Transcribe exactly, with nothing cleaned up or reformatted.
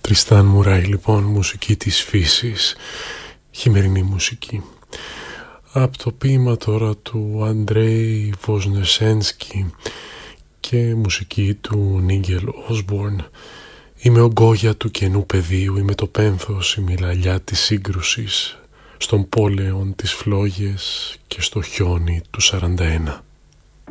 Τριστάν Μουράι, λοιπόν, μουσική της φύσης, χειμερινή μουσική. Από το ποίημα τώρα του Αντρέι Βοσνεσένσκι και μουσική του Νίγελ Όσμπορν. Είμαι ο Γκόγια του καινού πεδίου, είμαι το πένθος, η μυραλιά της σύγκρουσης, στον πόλεον τις φλόγες και στο χιόνι του σαράντα ένα.